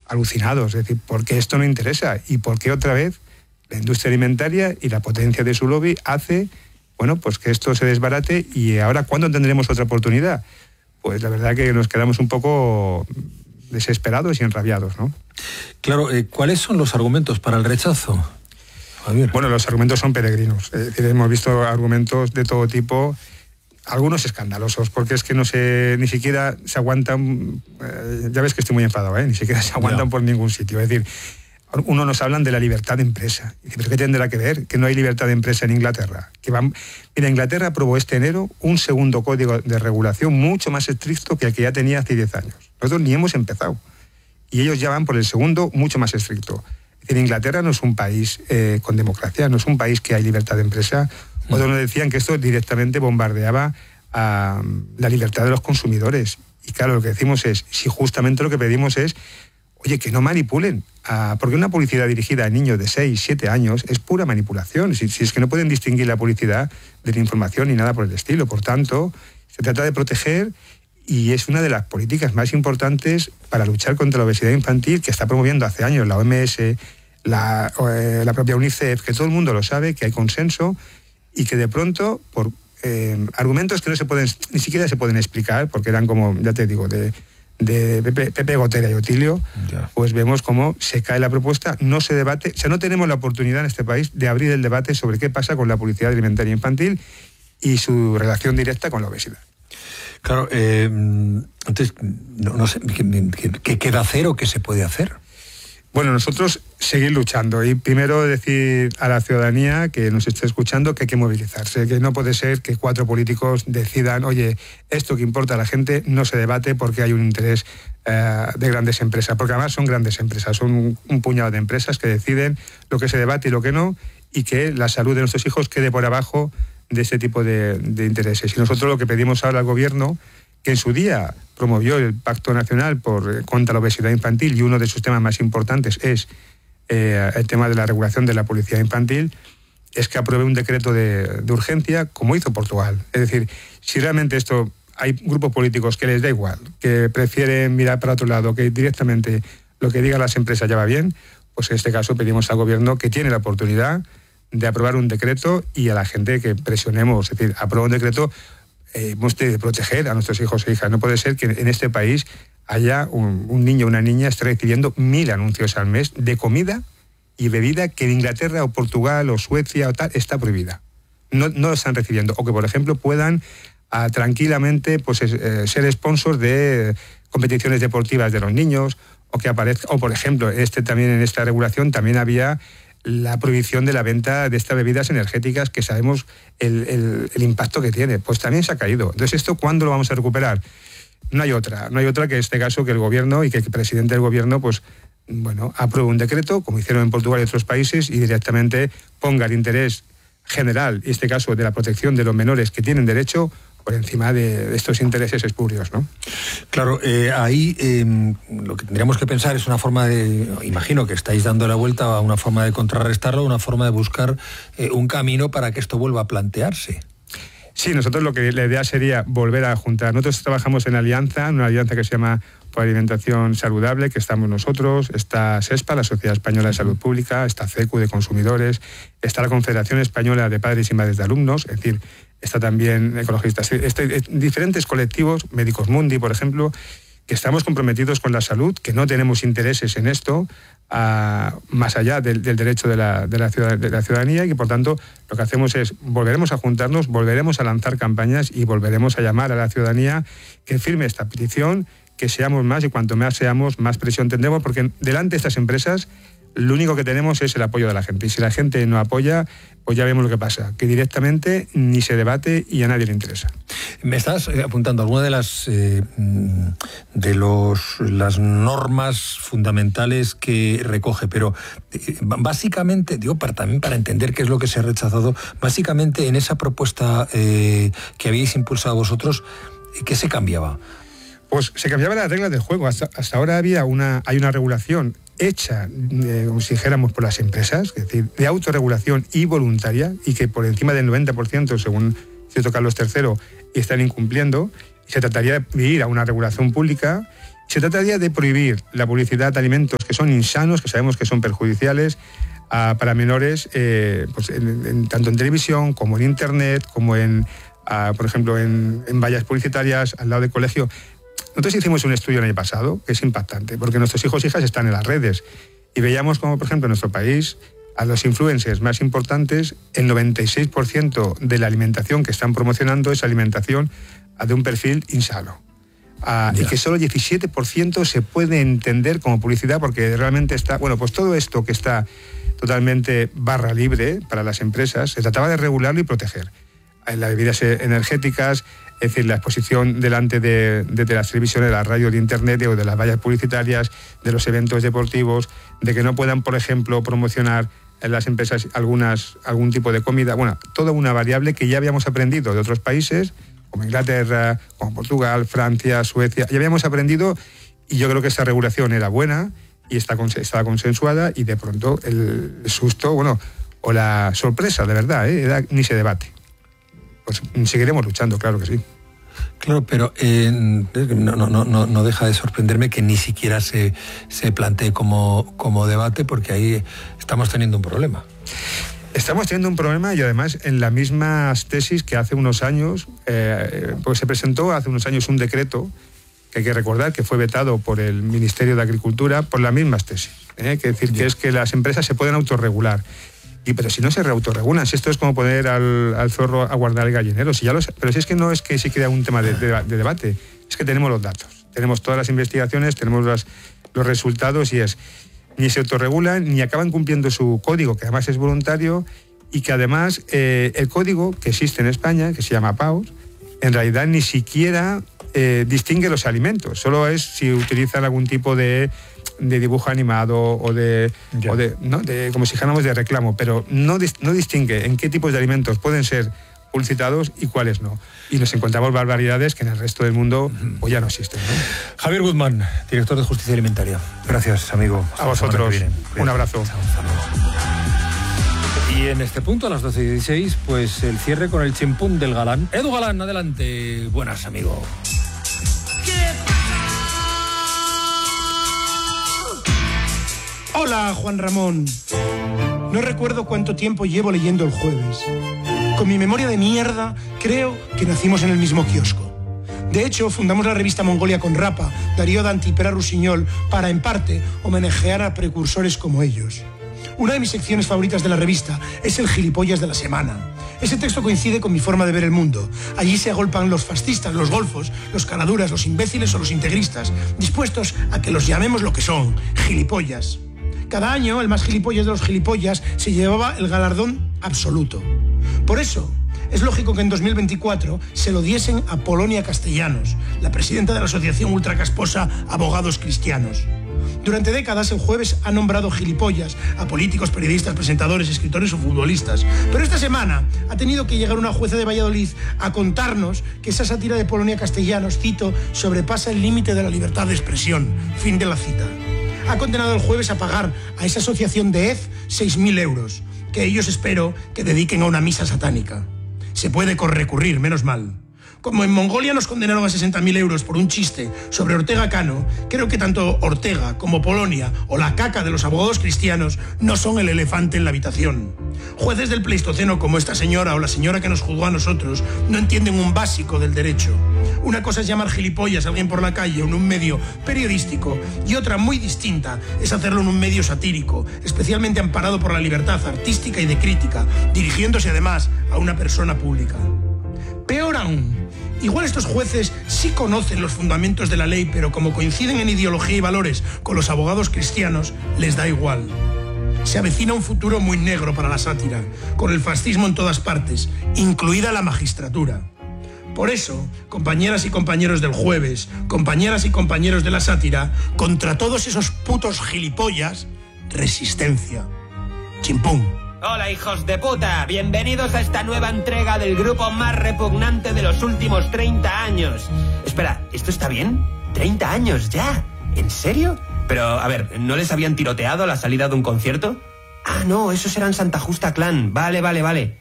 alucinados, es decir, ¿por qué esto no interesa? ¿Y por qué otra vez la industria alimentaria y la potencia de su lobby hace, bueno, pues que esto se desbarate? Y ahora, ¿cuándo tendremos otra oportunidad? Pues la verdad que nos quedamos un poco desesperados y enrabiados, ¿no? Claro, ¿cuáles son los argumentos para el rechazo, Javier? Bueno, los argumentos son peregrinos. Es decir, hemos visto argumentos de todo tipo, algunos escandalosos, porque es que ni siquiera se aguantan, ya ves que estoy muy enfadado, ni siquiera se aguantan por ningún sitio. Es decir, uno nos hablan de la libertad de empresa. ¿Pero qué tendrá que ver? Que no hay libertad de empresa en Inglaterra. Mira, Inglaterra aprobó este enero un segundo código de regulación mucho más estricto que el que ya tenía hace 10 años. Nosotros ni hemos empezado. Y ellos ya van por el segundo mucho más estricto. Es decir, Inglaterra no es un país con democracia, no es un país que hay libertad de empresa. Otros nos decían que esto directamente bombardeaba a la libertad de los consumidores. Y claro, lo que decimos es, si justamente lo que pedimos es, oye, que no manipulen, porque una publicidad dirigida a niños de 6, 7 años es pura manipulación, si es que no pueden distinguir la publicidad de la información ni nada por el estilo. Por tanto, se trata de proteger, y es una de las políticas más importantes para luchar contra la obesidad infantil que está promoviendo hace años la OMS, la propia UNICEF, que todo el mundo lo sabe, que hay consenso, y que de pronto, por argumentos que ni siquiera se pueden explicar, porque eran como, ya te digo, de Pepe Gotera y Otilio, pues vemos cómo se cae la propuesta, no se debate, o sea, no tenemos la oportunidad en este país de abrir el debate sobre qué pasa con la publicidad alimentaria infantil y su relación directa con la obesidad. Claro, entonces, no sé, ¿qué queda hacer o qué se puede hacer? Bueno, nosotros seguir luchando y primero decir a la ciudadanía que nos esté escuchando que hay que movilizarse, que no puede ser que 4 políticos decidan, oye, esto que importa a la gente no se debate porque hay un interés de grandes empresas, porque además son grandes empresas, son un puñado de empresas que deciden lo que se debate y lo que no, y que la salud de nuestros hijos quede por abajo de este tipo de intereses. Y nosotros lo que pedimos ahora al gobierno, que en su día promovió el Pacto Nacional contra la Obesidad Infantil, y uno de sus temas más importantes es el tema de la regulación de la publicidad infantil, es que apruebe un decreto de urgencia, como hizo Portugal. Es decir, si realmente esto hay grupos políticos que les da igual, que prefieren mirar para otro lado, que directamente lo que digan las empresas ya va bien, pues en este caso pedimos al gobierno, que tiene la oportunidad de aprobar un decreto, y a la gente que presionemos, es decir, aprobar un decreto. Hemos de proteger a nuestros hijos e hijas. No puede ser que en este país haya un niño o una niña esté recibiendo 1000 anuncios al mes de comida y bebida que en Inglaterra o Portugal o Suecia o tal está prohibida. No lo están recibiendo. O que, por ejemplo, puedan tranquilamente pues, ser sponsors de competiciones deportivas de los niños, o que aparezca, o por ejemplo, también en esta regulación también había la prohibición de la venta de estas bebidas energéticas, que sabemos el impacto que tiene, pues también se ha caído. Entonces, ¿esto cuándo lo vamos a recuperar? No hay otra que en este caso que el gobierno y que el presidente del gobierno, pues, bueno, apruebe un decreto, como hicieron en Portugal y otros países, y directamente ponga el interés general, en este caso de la protección de los menores que tienen derecho, por encima de estos intereses espurios, ¿no? Claro, ahí lo que tendríamos que pensar es una forma imagino que estáis dando la vuelta a una forma de contrarrestarlo, una forma de buscar un camino para que esto vuelva a plantearse. Sí, nosotros la idea sería volver a juntar. Nosotros trabajamos en una alianza que se llama Por Alimentación Saludable, que estamos nosotros, está SESPA, la Sociedad Española de Salud Pública, está CECU de Consumidores, está la Confederación Española de Padres y Madres de Alumnos, es decir, está también ecologistas, diferentes colectivos, Médicos Mundi, por ejemplo, que estamos comprometidos con la salud, que no tenemos intereses en esto, más allá del derecho de la ciudadanía, y que por tanto lo que hacemos es volveremos a juntarnos, volveremos a lanzar campañas y volveremos a llamar a la ciudadanía que firme esta petición, que seamos más, y cuanto más seamos, más presión tendremos, porque delante de estas empresas lo único que tenemos es el apoyo de la gente, y si la gente no apoya, pues ya vemos lo que pasa, que directamente ni se debate y a nadie le interesa. Me estás apuntando alguna de las normas fundamentales que recoge, pero básicamente, digo, también para entender qué es lo que se ha rechazado, básicamente en esa propuesta que habéis impulsado vosotros, ¿qué se cambiaba? Pues se cambiaban las reglas del juego. Hasta ahora hay una regulación hecha, como si dijéramos, por las empresas, es decir, de autorregulación y voluntaria, y que por encima del 90%, según cierto Carlos III, están incumpliendo. Se trataría de ir a una regulación pública, Se trataría de prohibir la publicidad de alimentos que son insanos, que sabemos que son perjudiciales para menores, pues tanto en televisión como en internet, como por ejemplo en vallas publicitarias al lado del colegio. Nosotros hicimos un estudio el año pasado que es impactante, porque nuestros hijos e hijas están en las redes y veíamos como, por ejemplo, en nuestro país, a los influencers más importantes, el 96% de la alimentación que están promocionando es alimentación de un perfil insano. Y que solo el 17% se puede entender como publicidad, porque realmente está... Bueno, pues todo esto que está totalmente barra libre para las empresas, se trataba de regularlo y proteger. Las bebidas energéticas, es decir, la exposición delante de las televisiones, de la radio, de internet o de las vallas publicitarias, de los eventos deportivos, de que no puedan, por ejemplo, promocionar en las empresas algún tipo de comida. Bueno, toda una variable que ya habíamos aprendido de otros países, como Inglaterra, como Portugal, Francia, Suecia. Ya habíamos aprendido y yo creo que esta regulación era buena y estaba consensuada, y de pronto el susto, bueno, o la sorpresa, de verdad, ni se debate. Pues seguiremos luchando, claro que sí. Claro, pero no deja de sorprenderme que ni siquiera se plantee como debate, porque ahí estamos teniendo un problema. Estamos teniendo un problema, y además en las mismas tesis que hace unos años, pues se presentó hace unos años un decreto que hay que recordar que fue vetado por el Ministerio de Agricultura por las mismas tesis. Que decir que es que las empresas se pueden autorregular. Pero si no se autorregulan, si esto es como poner al zorro a guardar el gallinero. Pero si es que no es que se crea un tema de debate, es que tenemos los datos, tenemos todas las investigaciones, tenemos los resultados, y ni se autorregulan ni acaban cumpliendo su código, que además es voluntario, y que además el código que existe en España, que se llama PAUS, en realidad ni siquiera distingue los alimentos, solo es si utilizan algún tipo de dibujo animado o como si dijéramos de reclamo, pero no distingue en qué tipos de alimentos pueden ser publicitados y cuáles no. Y nos encontramos barbaridades que en el resto del mundo pues ya no existen, ¿no? Javier Guzmán, director de Justicia Alimentaria. Gracias, amigo. A vosotros. Un abrazo. Y en este punto, a las 12:16, pues el cierre con el chimpún del Galán. Edu Galán, adelante. Buenas, amigo. Hola, Juan Ramón. No recuerdo cuánto tiempo llevo leyendo El Jueves. Con mi memoria de mierda, creo que nacimos en el mismo kiosco. De hecho, fundamos la revista Mongolia con Rapa, Darío Danti y Pera Rusiñol, para, en parte, homenajear a precursores como ellos. Una de mis secciones favoritas de la revista es el Gilipollas de la Semana. Ese texto coincide con mi forma de ver el mundo. Allí se agolpan los fascistas, los golfos, los caraduras, los imbéciles o los integristas, dispuestos a que los llamemos lo que son, gilipollas. Cada año, el más gilipollas de los gilipollas se llevaba el galardón absoluto. Por eso, es lógico que en 2024 se lo diesen a Polonia Castellanos, la presidenta de la asociación ultracasposa Abogados Cristianos. Durante décadas, El Jueves ha nombrado gilipollas a políticos, periodistas, presentadores, escritores o futbolistas. Pero esta semana ha tenido que llegar una jueza de Valladolid a contarnos que esa sátira de Polonia Castellanos, cito, sobrepasa el límite de la libertad de expresión. Fin de la cita. Ha condenado El Jueves a pagar a esa asociación de EZ 6.000 euros, que ellos espero que dediquen a una misa satánica. Se puede recurrir, menos mal. Como en Mongolia nos condenaron a 60.000 euros por un chiste sobre Ortega Cano, creo que tanto Ortega como Polonia o la caca de los abogados cristianos no son el elefante en la habitación. Jueces del Pleistoceno como esta señora o la señora que nos juzgó a nosotros no entienden un básico del derecho. Una cosa es llamar gilipollas a alguien por la calle o en un medio periodístico, y otra muy distinta es hacerlo en un medio satírico, especialmente amparado por la libertad artística y de crítica, dirigiéndose además a una persona pública. Peor aún, igual estos jueces sí conocen los fundamentos de la ley, pero como coinciden en ideología y valores con los abogados cristianos, les da igual. Se avecina un futuro muy negro para la sátira, con el fascismo en todas partes, incluida la magistratura. Por eso, compañeras y compañeros del Jueves, compañeras y compañeros de la sátira, contra todos esos putos gilipollas, resistencia. Chimpún. Hola, hijos de puta, bienvenidos a esta nueva entrega del grupo más repugnante de los últimos 30 años. Espera, ¿esto está bien? ¿30 años ya? ¿En serio? Pero, a ver, ¿no les habían tiroteado a la salida de un concierto? Ah, no, esos eran Santa Justa Clan. Vale.